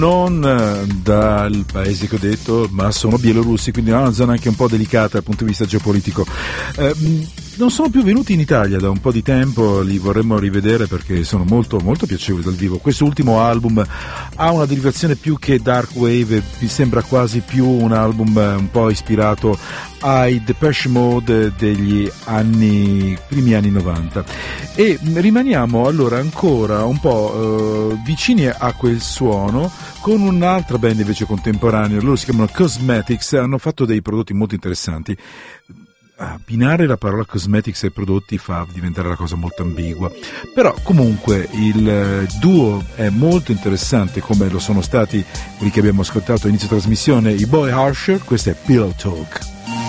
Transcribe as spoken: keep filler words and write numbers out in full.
Non dal paese che ho detto, ma sono bielorussi, quindi è una zona anche un po' delicata dal punto di vista geopolitico. Eh, non sono più venuti in Italia da un po' di tempo, li vorremmo rivedere perché sono molto molto piacevoli dal vivo. Quest'ultimo album ha una derivazione più che dark wave, mi sembra quasi più un album un po' ispirato ai Depeche Mode degli anni primi anni novanta, e rimaniamo allora ancora un po' eh, vicini a quel suono con un'altra band invece contemporanea. Loro si chiamano Cosmetics, hanno fatto dei prodotti molto interessanti. Abbinare la parola cosmetics ai prodotti fa diventare la cosa molto ambigua, però comunque il duo è molto interessante, come lo sono stati quelli che abbiamo ascoltato a inizio trasmissione, i Boy Harsher. Questo è Pillow Talk.